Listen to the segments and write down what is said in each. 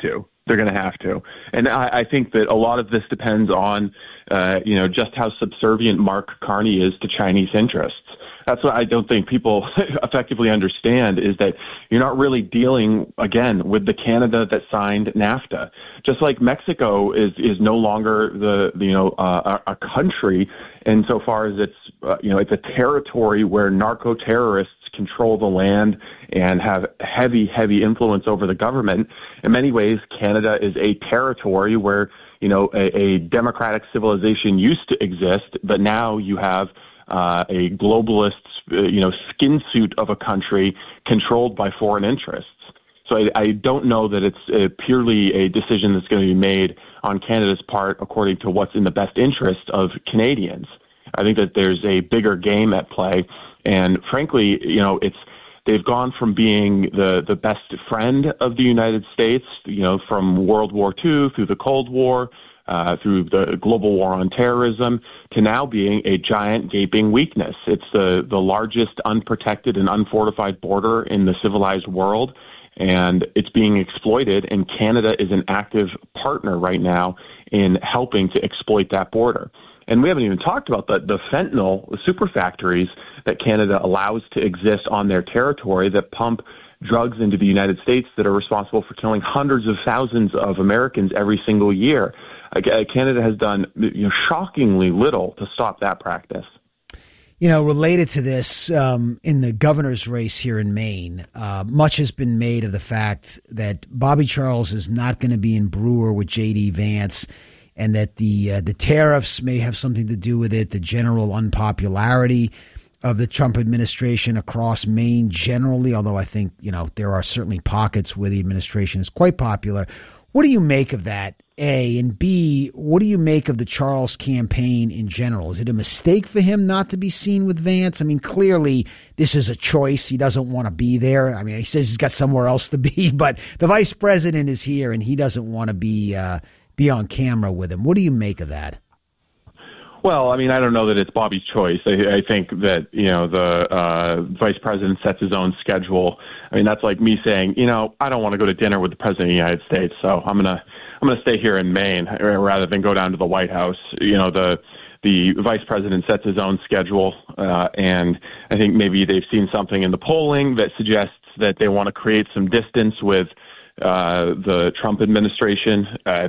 to. They're going to have to. And I think that a lot of this depends on, just how subservient Mark Carney is to Chinese interests. That's what I don't think people effectively understand, is that you're not really dealing, again, with the Canada that signed NAFTA. Just like Mexico is no longer a country insofar as it's a territory where narco-terrorists control the land and have heavy influence over the government. In many ways, Canada is a territory where, a democratic civilization used to exist, but now you have a globalist, skin suit of a country controlled by foreign interests. So I don't know that it's purely a decision that's going to be made on Canada's part according to what's in the best interest of Canadians. I think that there's a bigger game at play. And frankly, they've gone from being the best friend of the United States, from World War II through the Cold War, through the global war on terrorism, to now being a giant gaping weakness. It's the largest unprotected and unfortified border in the civilized world, and it's being exploited, and Canada is an active partner right now in helping to exploit that border. And we haven't even talked about the fentanyl, the super factories that Canada allows to exist on their territory that pump drugs into the United States that are responsible for killing hundreds of thousands of Americans every single year. Canada has done shockingly little to stop that practice. Related to this, in the governor's race here in Maine, much has been made of the fact that Bobby Charles is not going to be in brewer with J.D. Vance, and that the tariffs may have something to do with it, the general unpopularity of the Trump administration across Maine generally, although I think, there are certainly pockets where the administration is quite popular. What do you make of that, A? And B, what do you make of the Charles campaign in general? Is it a mistake for him not to be seen with Vance? I mean, clearly this is a choice. He doesn't want to be there. I mean, he says he's got somewhere else to be, but the vice president is here and he doesn't want to be on camera with him. What do you make of that? Well, I mean, I don't know that it's Bobby's choice. I think that, the vice president sets his own schedule. I mean, that's like me saying, I don't want to go to dinner with the president of the United States, so I'm gonna stay here in Maine rather than go down to the White House. The vice president sets his own schedule, and I think maybe they've seen something in the polling that suggests that they want to create some distance with the Trump administration.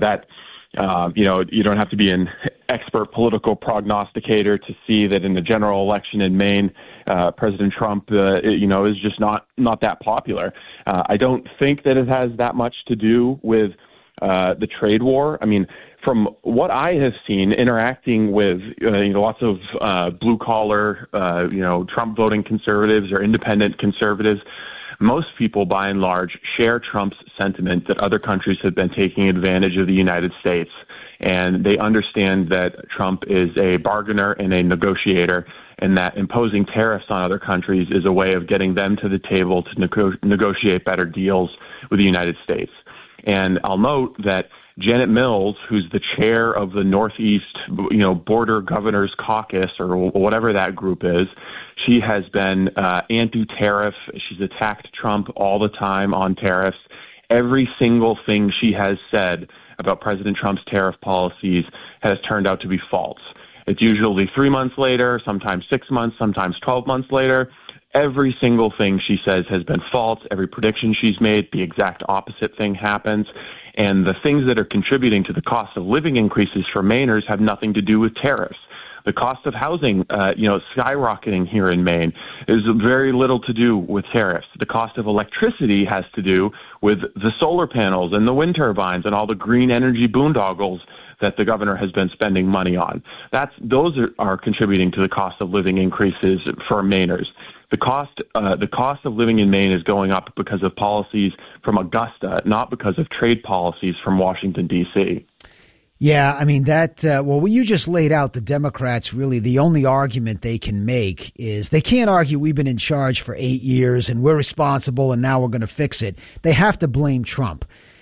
You don't have to be an expert political prognosticator to see that in the general election in Maine, President Trump, is just not that popular. I don't think that it has that much to do with the trade war. I mean, from what I have seen interacting with lots of blue collar, Trump voting conservatives or independent conservatives, most people, by and large, share Trump's sentiment that other countries have been taking advantage of the United States, and they understand that Trump is a bargainer and a negotiator, and that imposing tariffs on other countries is a way of getting them to the table to negotiate better deals with the United States. And I'll note that Janet Mills, who's the chair of the Northeast, Border Governors Caucus or whatever that group is, she has been anti-tariff. She's attacked Trump all the time on tariffs. Every single thing she has said about President Trump's tariff policies has turned out to be false. It's usually 3 months later, sometimes 6 months, sometimes 12 months later. Every single thing she says has been false. Every prediction she's made, the exact opposite thing happens. And the things that are contributing to the cost of living increases for Mainers have nothing to do with tariffs. The cost of housing, skyrocketing here in Maine is very little to do with tariffs. The cost of electricity has to do with the solar panels and the wind turbines and all the green energy boondoggles that the governor has been spending money on. Those are contributing to the cost of living increases for Mainers. The cost of living in Maine is going up because of policies from Augusta, not because of trade policies from Washington, D.C. Yeah, I mean, what you just laid out, the Democrats really, the only argument they can make is they can't argue we've been in charge for 8 years and we're responsible and now we're going to fix it. They have to blame Trump.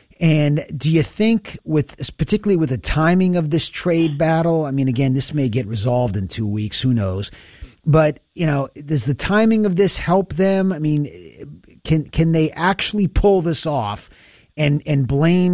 And do you think, particularly with the timing of this trade battle, I mean, again, this may get resolved in 2 weeks, who knows? But, does the timing of this help them? I mean, can they actually pull this off and blame